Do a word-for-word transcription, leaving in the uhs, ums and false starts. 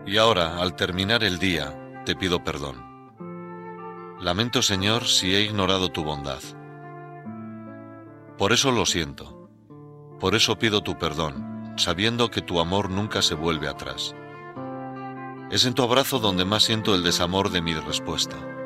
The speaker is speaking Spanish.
Y ahora, al terminar el día, te pido perdón. Lamento, Señor, si he ignorado tu bondad. Por eso lo siento. Por eso pido tu perdón, sabiendo que tu amor nunca se vuelve atrás. Es en tu abrazo donde más siento el desamor de mi respuesta.